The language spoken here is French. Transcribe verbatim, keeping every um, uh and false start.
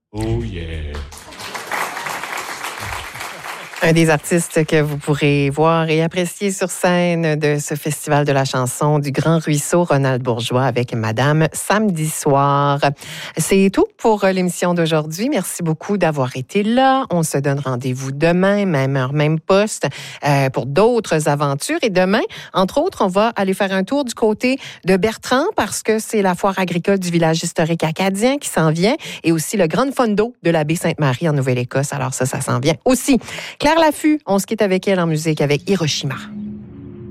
Oh yeah! Un des artistes que vous pourrez voir et apprécier sur scène de ce Festival de la chanson du Grand Ruisseau, Ronald Bourgeois avec Madame samedi soir. C'est tout pour l'émission d'aujourd'hui. Merci beaucoup d'avoir été là. On se donne rendez-vous demain, même heure, même poste, euh, pour d'autres aventures. Et demain, entre autres, on va aller faire un tour du côté de Bertrand parce que c'est la foire agricole du village historique acadien qui s'en vient et aussi le Grand Fondo de la baie Sainte-Marie en Nouvelle-Écosse. Alors ça, ça s'en vient aussi. Claire Laffut, on se quitte avec elle en musique avec Hiroshima.